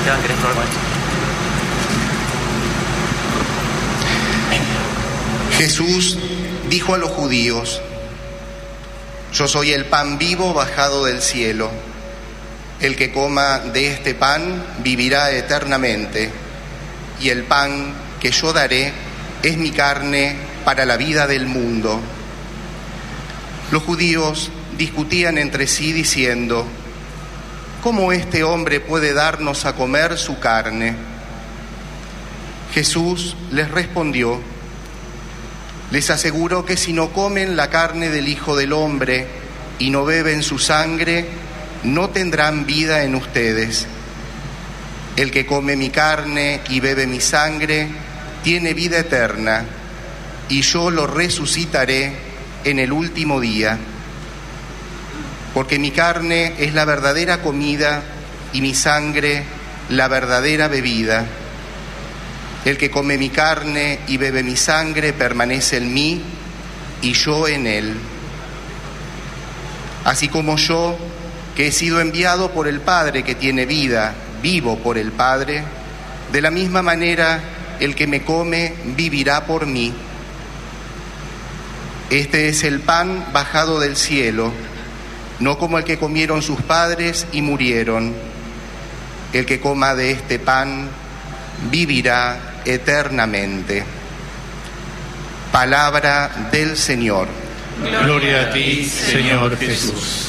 Esteban, ¿querés probar con esto? Jesús dijo a los judíos: yo soy el pan vivo bajado del cielo. El que coma de este pan vivirá eternamente, y el pan que yo daré es mi carne para la vida del mundo. Los judíos discutían entre sí diciendo: ¿cómo este hombre puede darnos a comer su carne? Jesús les respondió: les aseguro que si no comen la carne del Hijo del Hombre y no beben su sangre, no tendrán vida en ustedes. El que come mi carne y bebe mi sangre tiene vida eterna, y yo lo resucitaré en el último día. Porque mi carne es la verdadera comida y mi sangre la verdadera bebida. El que come mi carne y bebe mi sangre permanece en mí y yo en él. Así como yo, que he sido enviado por el Padre que tiene vida, vivo por el Padre, de la misma manera el que me come vivirá por mí. Este es el pan bajado del cielo, no como el que comieron sus padres y murieron. El que coma de este pan vivirá eternamente. Palabra del Señor. Gloria a ti, Señor Jesús.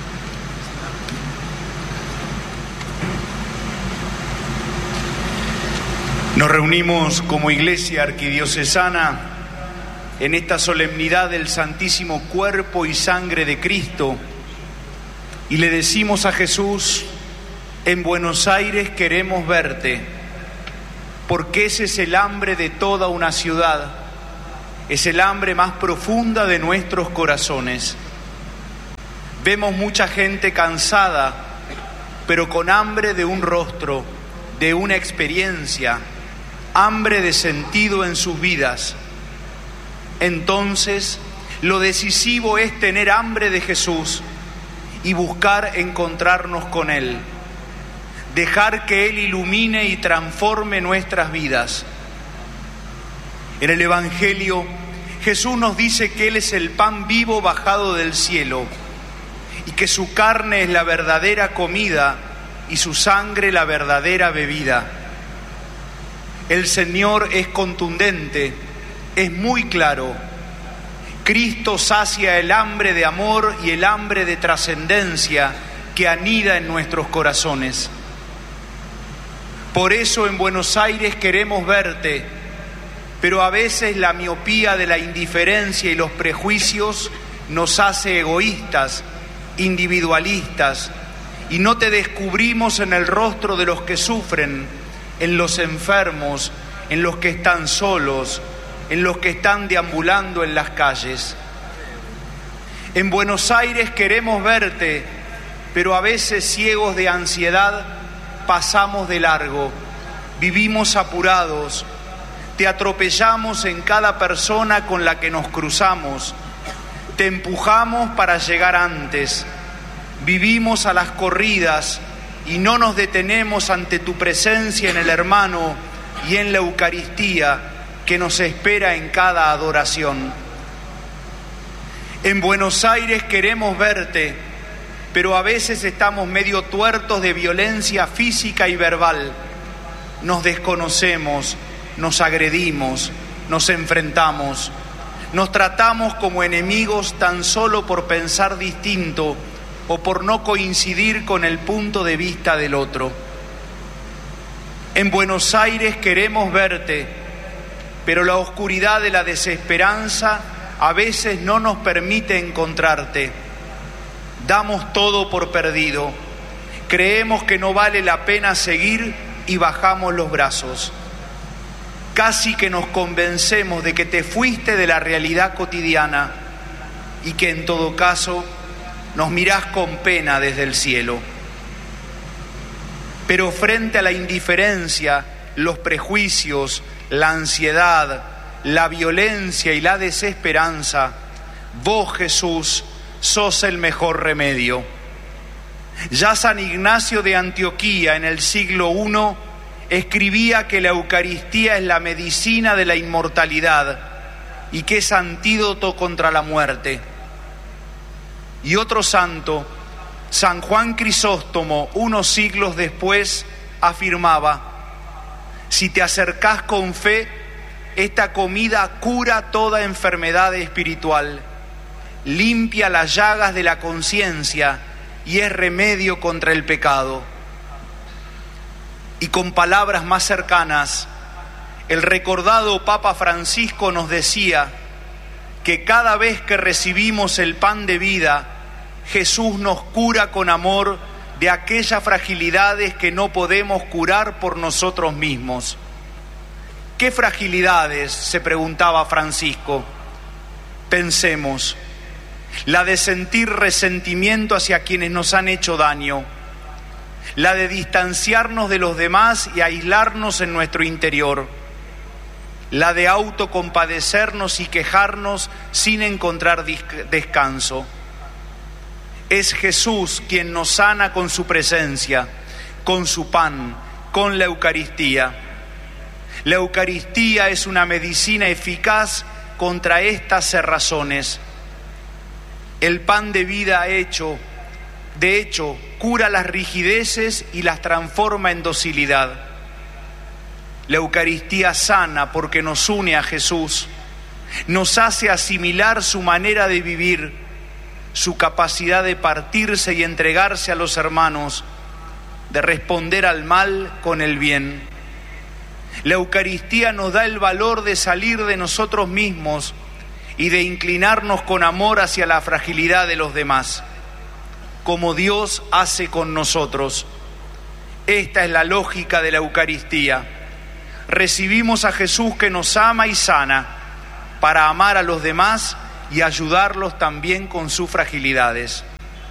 Nos reunimos como Iglesia Arquidiocesana en esta solemnidad del Santísimo Cuerpo y Sangre de Cristo y le decimos a Jesús: en Buenos Aires queremos verte, porque ese es el hambre de toda una ciudad, es el hambre más profunda de nuestros corazones. Vemos mucha gente cansada, pero con hambre de un rostro, de una experiencia, hambre de sentido en sus vidas. Entonces, lo decisivo es tener hambre de Jesús y buscar encontrarnos con Él. Dejar que Él ilumine y transforme nuestras vidas. En el Evangelio, Jesús nos dice que Él es el pan vivo bajado del cielo y que su carne es la verdadera comida y su sangre la verdadera bebida. El Señor es contundente, es muy claro. Cristo sacia el hambre de amor y el hambre de trascendencia que anida en nuestros corazones. Por eso en Buenos Aires queremos verte, pero a veces la miopía de la indiferencia y los prejuicios nos hace egoístas, individualistas, y no te descubrimos en el rostro de los que sufren, en los enfermos, en los que están solos, en los que están deambulando en las calles. En Buenos Aires queremos verte, pero a veces ciegos de ansiedad pasamos de largo, vivimos apurados, te atropellamos en cada persona con la que nos cruzamos, te empujamos para llegar antes, vivimos a las corridas y no nos detenemos ante tu presencia en el hermano y en la Eucaristía que nos espera en cada adoración. En Buenos Aires queremos verte, pero a veces estamos medio tuertos de violencia física y verbal. Nos desconocemos, nos agredimos, nos enfrentamos, nos tratamos como enemigos tan solo por pensar distinto o por no coincidir con el punto de vista del otro. En Buenos Aires queremos verte, pero la oscuridad de la desesperanza a veces no nos permite encontrarte. Damos todo por perdido, creemos que no vale la pena seguir y bajamos los brazos. Casi que nos convencemos de que te fuiste de la realidad cotidiana y que en todo caso nos mirás con pena desde el cielo. Pero frente a la indiferencia, los prejuicios, la ansiedad, la violencia y la desesperanza, vos, Jesús, sos el mejor remedio. Ya San Ignacio de Antioquía en el siglo I escribía que la Eucaristía es la medicina de la inmortalidad y que es antídoto contra la muerte. Y otro santo, San Juan Crisóstomo, unos siglos después, afirmaba: si te acercás con fe, esta comida cura toda enfermedad espiritual, limpia las llagas de la conciencia y es remedio contra el pecado. Y con palabras más cercanas, el recordado Papa Francisco nos decía que cada vez que recibimos el pan de vida, Jesús nos cura con amor de aquellas fragilidades que no podemos curar por nosotros mismos. ¿Qué fragilidades?, se preguntaba Francisco. Pensemos: la de sentir resentimiento hacia quienes nos han hecho daño, la de distanciarnos de los demás y aislarnos en nuestro interior, la de autocompadecernos y quejarnos sin encontrar descanso. Es Jesús quien nos sana con su presencia, con su pan, con la Eucaristía. La Eucaristía es una medicina eficaz contra estas cerrazones. El pan de vida de hecho, cura las rigideces y las transforma en docilidad. La Eucaristía sana porque nos une a Jesús, nos hace asimilar su manera de vivir, su capacidad de partirse y entregarse a los hermanos, de responder al mal con el bien. La Eucaristía nos da el valor de salir de nosotros mismos y de inclinarnos con amor hacia la fragilidad de los demás, como Dios hace con nosotros. Esta es la lógica de la Eucaristía. Recibimos a Jesús que nos ama y sana para amar a los demás y ayudarlos también con sus fragilidades.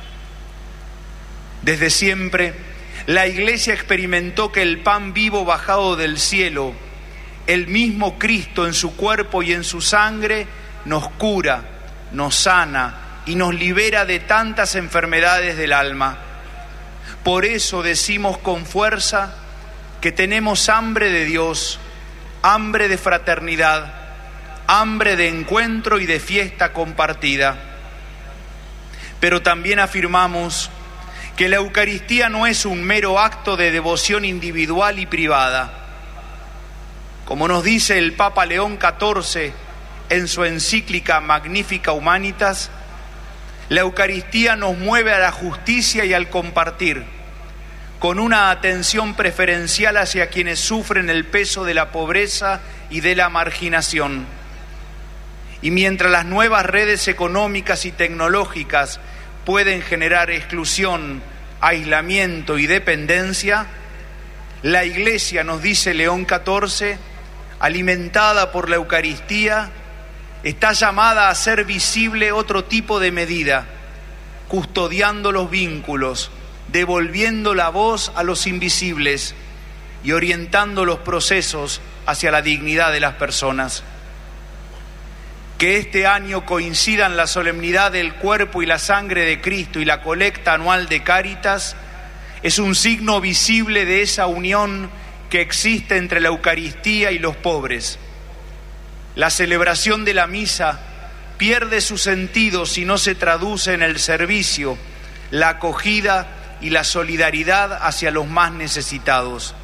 Desde siempre, la Iglesia experimentó que el pan vivo bajado del cielo, el mismo Cristo en su cuerpo y en su sangre, nos cura, nos sana y nos libera de tantas enfermedades del alma. Por eso decimos con fuerza que tenemos hambre de Dios, hambre de fraternidad, hambre de encuentro y de fiesta compartida. Pero también afirmamos que la Eucaristía no es un mero acto de devoción individual y privada. Como nos dice el Papa León XIV en su encíclica Magnificat Humanitas, la Eucaristía nos mueve a la justicia y al compartir, con una atención preferencial hacia quienes sufren el peso de la pobreza y de la marginación. Y mientras las nuevas redes económicas y tecnológicas pueden generar exclusión, aislamiento y dependencia, la Iglesia, nos dice León XIV, alimentada por la Eucaristía, está llamada a hacer visible otro tipo de medida, custodiando los vínculos, devolviendo la voz a los invisibles y orientando los procesos hacia la dignidad de las personas. Que este año coincidan la solemnidad del cuerpo y la sangre de Cristo y la colecta anual de Cáritas es un signo visible de esa unión que existe entre la Eucaristía y los pobres. La celebración de la misa pierde su sentido si no se traduce en el servicio, la acogida y la solidaridad hacia los más necesitados.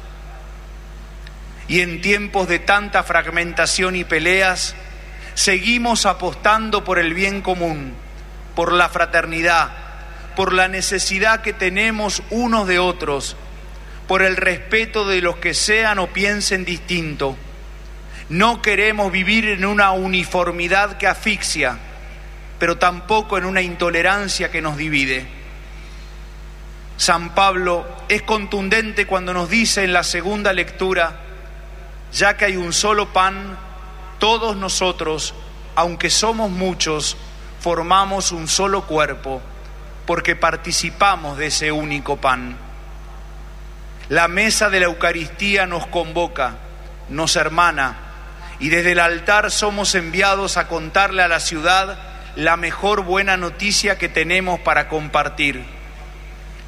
Y en tiempos de tanta fragmentación y peleas, seguimos apostando por el bien común, por la fraternidad, por la necesidad que tenemos unos de otros, por el respeto de los que sean o piensen distinto. No queremos vivir en una uniformidad que asfixia, pero tampoco en una intolerancia que nos divide. San Pablo es contundente cuando nos dice en la segunda lectura: ya que hay un solo pan, todos nosotros, aunque somos muchos, formamos un solo cuerpo, porque participamos de ese único pan. La mesa de la Eucaristía nos convoca, nos hermana, y desde el altar somos enviados a contarle a la ciudad la mejor buena noticia que tenemos para compartir: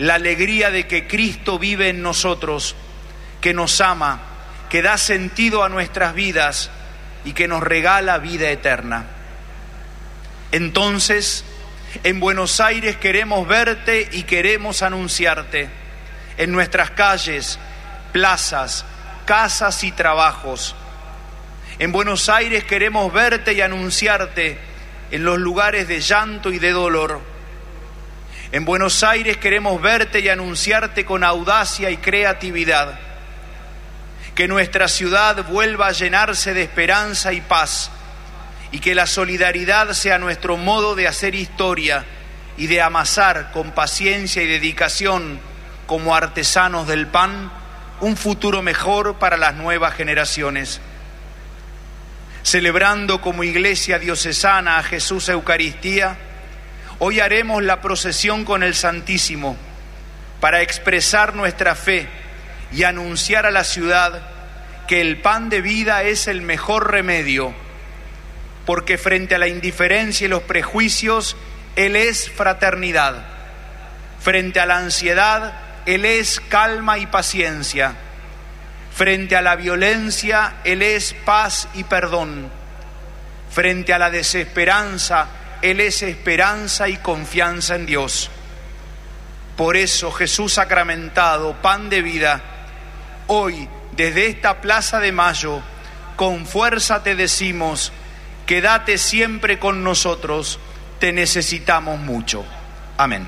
la alegría de que Cristo vive en nosotros, que nos ama, que da sentido a nuestras vidas y que nos regala vida eterna. Entonces, en Buenos Aires queremos verte y queremos anunciarte en nuestras calles, plazas, casas y trabajos. En Buenos Aires queremos verte y anunciarte en los lugares de llanto y de dolor. En Buenos Aires queremos verte y anunciarte con audacia y creatividad. Que nuestra ciudad vuelva a llenarse de esperanza y paz, y que la solidaridad sea nuestro modo de hacer historia y de amasar con paciencia y dedicación, como artesanos del pan, un futuro mejor para las nuevas generaciones. Celebrando como Iglesia Diocesana a Jesús Eucaristía, hoy haremos la procesión con el Santísimo para expresar nuestra fe y anunciar a la ciudad que el pan de vida es el mejor remedio, porque frente a la indiferencia y los prejuicios, Él es fraternidad. Frente a la ansiedad, Él es calma y paciencia. Frente a la violencia, Él es paz y perdón. Frente a la desesperanza, Él es esperanza y confianza en Dios. Por eso, Jesús sacramentado, pan de vida, hoy, desde esta Plaza de Mayo, con fuerza te decimos: quédate siempre con nosotros, te necesitamos mucho. Amén.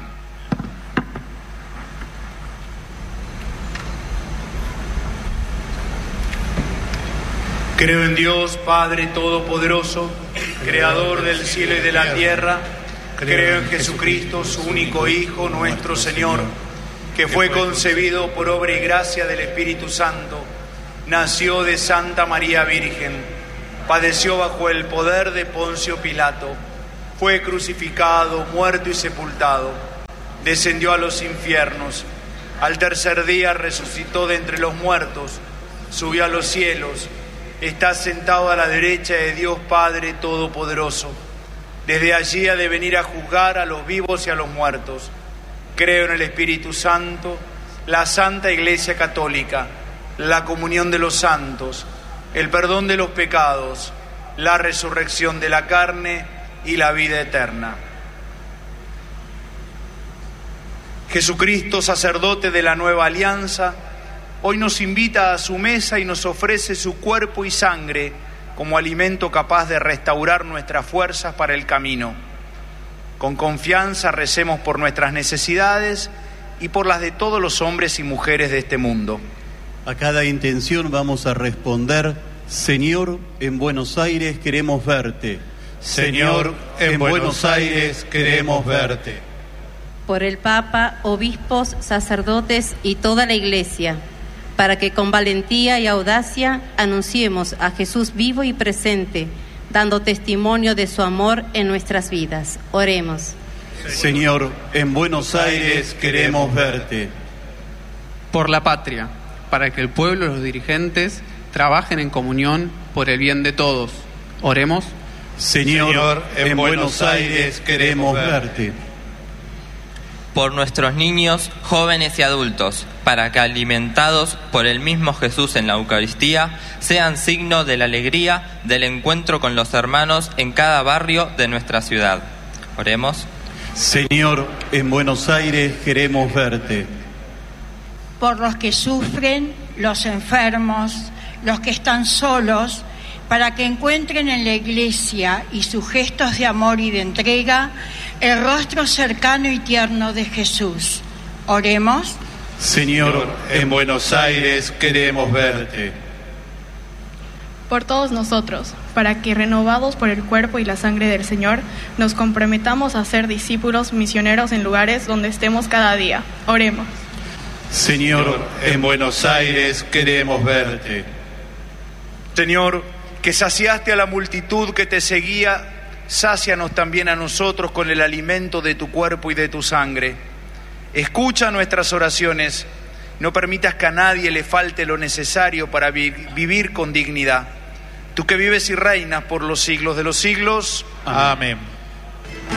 Creo en Dios, Padre Todopoderoso, Creador del cielo y de la tierra. Creo en Jesucristo, su único Hijo, nuestro Señor, que fue concebido por obra y gracia del Espíritu Santo, nació de Santa María Virgen, padeció bajo el poder de Poncio Pilato, fue crucificado, muerto y sepultado, descendió a los infiernos, al tercer día resucitó de entre los muertos, subió a los cielos, está sentado a la derecha de Dios Padre Todopoderoso. Desde allí ha de venir a juzgar a los vivos y a los muertos. Creo en el Espíritu Santo, la Santa Iglesia Católica, la comunión de los santos, el perdón de los pecados, la resurrección de la carne y la vida eterna. Jesucristo, sacerdote de la nueva alianza, hoy nos invita a su mesa y nos ofrece su cuerpo y sangre como alimento capaz de restaurar nuestras fuerzas para el camino. Con confianza recemos por nuestras necesidades y por las de todos los hombres y mujeres de este mundo. A cada intención vamos a responder: Señor, en Buenos Aires queremos verte. Señor, en Buenos Aires queremos verte. Por el Papa, obispos, sacerdotes y toda la Iglesia, para que con valentía y audacia anunciemos a Jesús vivo y presente, dando testimonio de su amor en nuestras vidas. Oremos. Señor, en Buenos Aires queremos verte. Por la patria, para que el pueblo y los dirigentes trabajen en comunión por el bien de todos. Oremos. Señor, en Buenos Aires queremos verte. Por nuestros niños, jóvenes y adultos, para que alimentados por el mismo Jesús en la Eucaristía, sean signo de la alegría del encuentro con los hermanos en cada barrio de nuestra ciudad. Oremos. Señor, en Buenos Aires queremos verte. Por los que sufren, los enfermos, los que están solos, para que encuentren en la Iglesia y sus gestos de amor y de entrega el rostro cercano y tierno de Jesús. Oremos. Señor, en Buenos Aires queremos verte. Por todos nosotros, para que renovados por el cuerpo y la sangre del Señor, nos comprometamos a ser discípulos misioneros en lugares donde estemos cada día. Oremos. Señor, en Buenos Aires queremos verte. Señor, que saciaste a la multitud que te seguía, sácianos también a nosotros con el alimento de tu cuerpo y de tu sangre. Escucha nuestras oraciones, no permitas que a nadie le falte lo necesario para vivir con dignidad. Tú que vives y reinas por los siglos de los siglos. Amén.